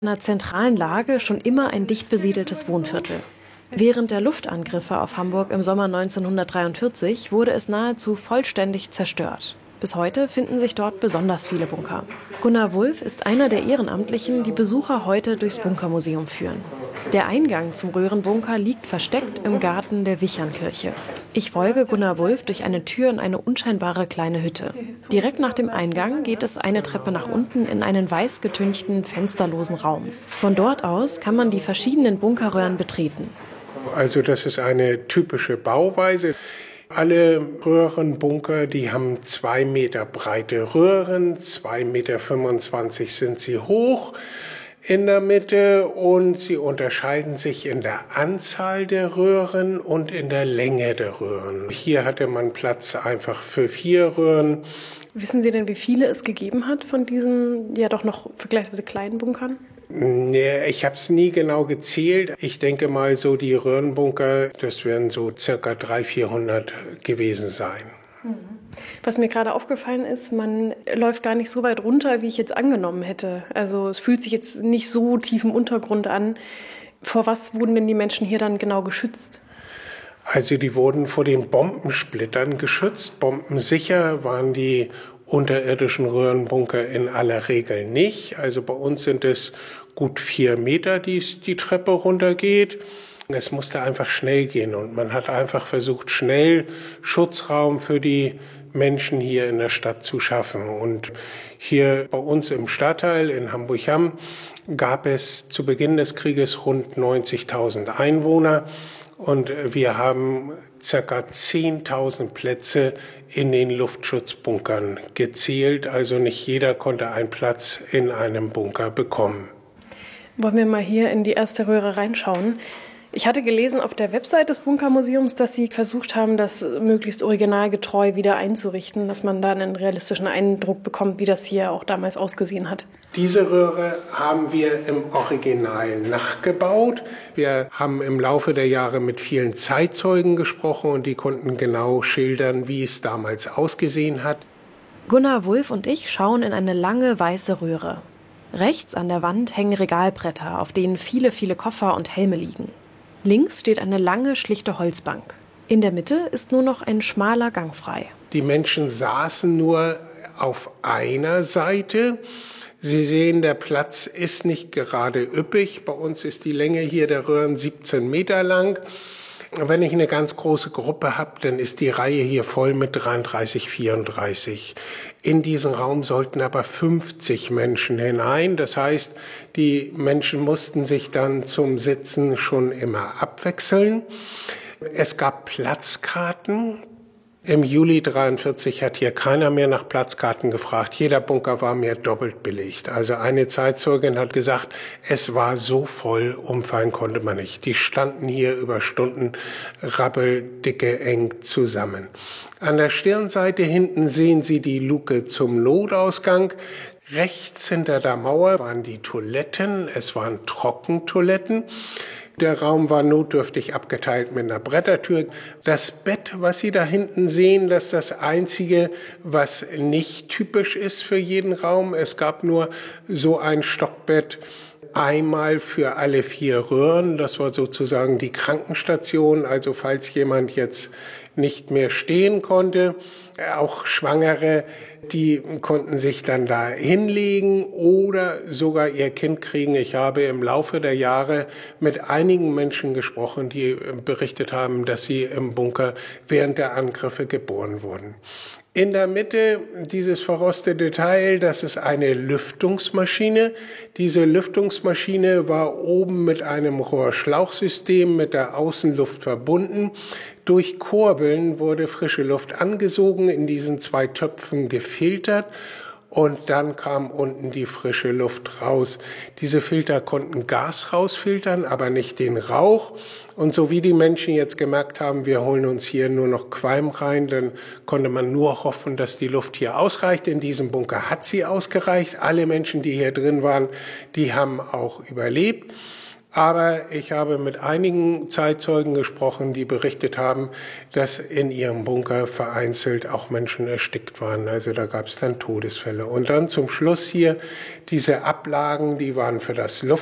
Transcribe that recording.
einer zentralen Lage schon immer ein dicht besiedeltes Wohnviertel. Während der Luftangriffe auf Hamburg im Sommer 1943 wurde es nahezu vollständig zerstört. Bis heute finden sich dort besonders viele Bunker. Gunnar Wulff ist einer der Ehrenamtlichen, die Besucher heute durchs Bunkermuseum führen. Der Eingang zum Röhrenbunker liegt versteckt im Garten der Wichernkirche. Ich folge Gunnar Wulff durch eine Tür in eine unscheinbare kleine Hütte. Direkt nach dem Eingang geht es eine Treppe nach unten in einen weiß getünchten, fensterlosen Raum. Von dort aus kann man die verschiedenen Bunkerröhren betreten. Also das ist eine typische Bauweise. Alle Röhrenbunker, die haben 2 Meter breite Röhren, 2,25 Meter sind sie hoch in der Mitte und sie unterscheiden sich in der Anzahl der Röhren und in der Länge der Röhren. Hier hatte man Platz einfach für 4 Röhren. Wissen Sie denn, wie viele es gegeben hat von diesen ja doch noch vergleichsweise kleinen Bunkern? Nee, ich habe es nie genau gezählt. Ich denke mal, so die Röhrenbunker, das werden so circa 300-400 gewesen sein. Was mir gerade aufgefallen ist, man läuft gar nicht so weit runter, wie ich jetzt angenommen hätte. Also es fühlt sich jetzt nicht so tief im Untergrund an. Vor was wurden denn die Menschen hier dann genau geschützt? Also die wurden vor den Bombensplittern geschützt. Bombensicher waren die unterirdischen Röhrenbunker in aller Regel nicht. Also bei uns sind es gut 4 Meter, die Treppe runtergeht. Es musste einfach schnell gehen und man hat einfach versucht, schnell Schutzraum für die Menschen hier in der Stadt zu schaffen. Und hier bei uns im Stadtteil in Hamburg-Hamm gab es zu Beginn des Krieges rund 90.000 Einwohner. Und wir haben ca. 10.000 Plätze in den Luftschutzbunkern gezählt. Also nicht jeder konnte einen Platz in einem Bunker bekommen. Wollen wir mal hier in die erste Röhre reinschauen? Ich hatte gelesen auf der Website des Bunkermuseums, dass Sie versucht haben, das möglichst originalgetreu wieder einzurichten, dass man da einen realistischen Eindruck bekommt, wie das hier auch damals ausgesehen hat. Diese Röhre haben wir im Original nachgebaut. Wir haben im Laufe der Jahre mit vielen Zeitzeugen gesprochen und die konnten genau schildern, wie es damals ausgesehen hat. Gunnar Wulff und ich schauen in eine lange weiße Röhre. Rechts an der Wand hängen Regalbretter, auf denen viele, viele Koffer und Helme liegen. Links steht eine lange, schlichte Holzbank. In der Mitte ist nur noch ein schmaler Gang frei. Die Menschen saßen nur auf einer Seite. Sie sehen, der Platz ist nicht gerade üppig. Bei uns ist die Länge hier der Röhren 17 Meter lang. Wenn ich eine ganz große Gruppe habe, dann ist die Reihe hier voll mit 33, 34. In diesen Raum sollten aber 50 Menschen hinein. Das heißt, die Menschen mussten sich dann zum Sitzen schon immer abwechseln. Es gab Platzkarten. Im Juli 1943 hat hier keiner mehr nach Platzkarten gefragt. Jeder Bunker war mehr doppelt belegt. Also eine Zeitzeugin hat gesagt, es war so voll, umfallen konnte man nicht. Die standen hier über Stunden rabbeldicke eng zusammen. An der Stirnseite hinten sehen Sie die Luke zum Notausgang. Rechts hinter der Mauer waren die Toiletten. Es waren Trockentoiletten. Der Raum war notdürftig abgeteilt mit einer Brettertür. Das Bett, was Sie da hinten sehen, das ist das Einzige, was nicht typisch ist für jeden Raum. Es gab nur so ein Stockbett, einmal für alle 4 Röhren. Das war sozusagen die Krankenstation. Also falls jemand jetzt nicht mehr stehen konnte, auch Schwangere, die konnten sich dann da hinlegen oder sogar ihr Kind kriegen. Ich habe im Laufe der Jahre mit einigen Menschen gesprochen, die berichtet haben, dass sie im Bunker während der Angriffe geboren wurden. In der Mitte dieses verrostete Teil, das ist eine Lüftungsmaschine. Diese Lüftungsmaschine war oben mit einem Rohrschlauchsystem mit der Außenluft verbunden. Durch Kurbeln wurde frische Luft angesogen, in diesen 2 Töpfen gefiltert und dann kam unten die frische Luft raus. Diese Filter konnten Gas rausfiltern, aber nicht den Rauch. Und so wie die Menschen jetzt gemerkt haben, wir holen uns hier nur noch Qualm rein, dann konnte man nur hoffen, dass die Luft hier ausreicht. In diesem Bunker hat sie ausgereicht. Alle Menschen, die hier drin waren, die haben auch überlebt. Aber ich habe mit einigen Zeitzeugen gesprochen, die berichtet haben, dass in ihrem Bunker vereinzelt auch Menschen erstickt waren. Also da gab es dann Todesfälle. Und dann zum Schluss hier diese Ablagen, die waren für das